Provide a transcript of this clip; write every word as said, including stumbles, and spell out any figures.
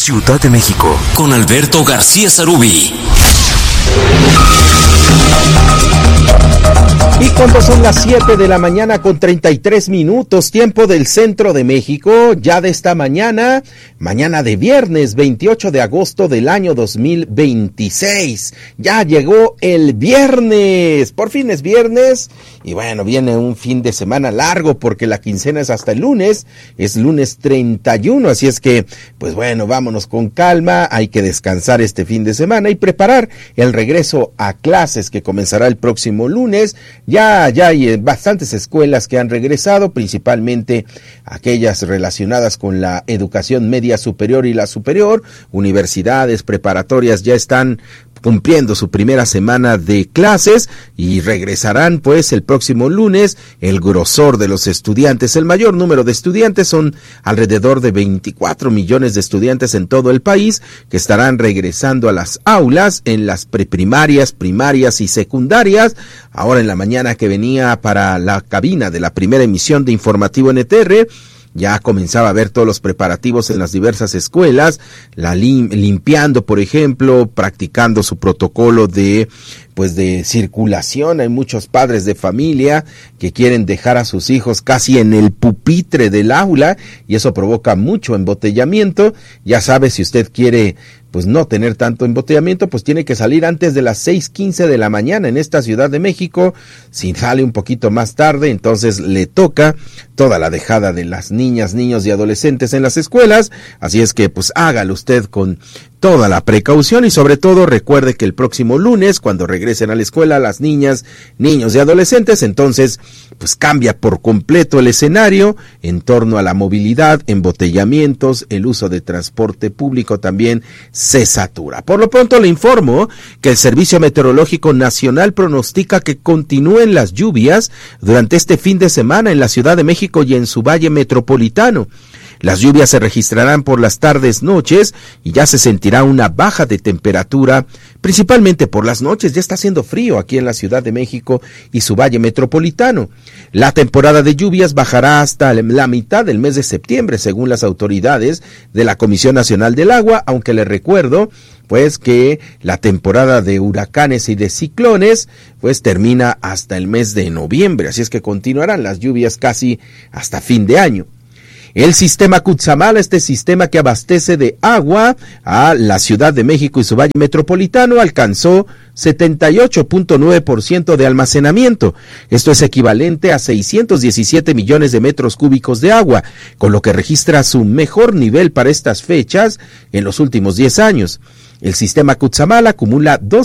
Ciudad de México, con Alberto García Sarubí. Y cuando son las siete de la mañana con treinta y tres minutos, tiempo del centro de México, ya de esta mañana, mañana de viernes veintiocho de agosto del año dos mil veintiséis. Ya llegó el viernes, por fin es viernes, y bueno, viene un fin de semana largo porque la quincena es hasta el lunes, es lunes treinta y uno, así es que, pues bueno, vámonos con calma, hay que descansar este fin de semana y preparar el regreso a clases que comenzará el próximo lunes. Ya, ya hay bastantes escuelas que han regresado, principalmente aquellas relacionadas con la educación media superior y la superior. Universidades preparatorias ya están cumpliendo su primera semana de clases y regresarán pues el próximo lunes el grosor de los estudiantes. El mayor número de estudiantes son alrededor de veinticuatro millones de estudiantes en todo el país que estarán regresando a las aulas en las preprimarias, primarias y secundarias. Ahora en la mañana que venía para la cabina de la primera emisión de Informativo N T R, ya comenzaba a ver todos los preparativos en las diversas escuelas, la lim- limpiando, por ejemplo, practicando su protocolo de pues de circulación. Hay muchos padres de familia que quieren dejar a sus hijos casi en el pupitre del aula y eso provoca mucho embotellamiento. Ya sabe, si usted quiere pues no tener tanto embotellamiento, pues tiene que salir antes de las seis quince de la mañana en esta Ciudad de México. Si sale un poquito más tarde, entonces le toca toda la dejada de las niñas, niños y adolescentes en las escuelas. Así es que pues hágalo usted con toda la precaución y sobre todo recuerde que el próximo lunes, cuando regresen a la escuela las niñas, niños y adolescentes, entonces pues cambia por completo el escenario en torno a la movilidad, embotellamientos, el uso de transporte público también se satura. Por lo pronto le informo que el Servicio Meteorológico Nacional pronostica que continúen las lluvias durante este fin de semana en la Ciudad de México y en su valle metropolitano. Las lluvias se registrarán por las tardes, noches, y ya se sentirá una baja de temperatura, principalmente por las noches. Ya está haciendo frío aquí en la Ciudad de México y su valle metropolitano. La temporada de lluvias bajará hasta la mitad del mes de septiembre, según las autoridades de la Comisión Nacional del Agua, aunque les recuerdo pues que la temporada de huracanes y de ciclones pues termina hasta el mes de noviembre, así es que continuarán las lluvias casi hasta fin de año. El sistema Cutzamala, este sistema que abastece de agua a la Ciudad de México y su valle metropolitano, alcanzó setenta y ocho punto nueve por ciento de almacenamiento. Esto es equivalente a seiscientos diecisiete millones de metros cúbicos de agua, con lo que registra su mejor nivel para estas fechas en los últimos diez años. El sistema Cutzamala acumula dos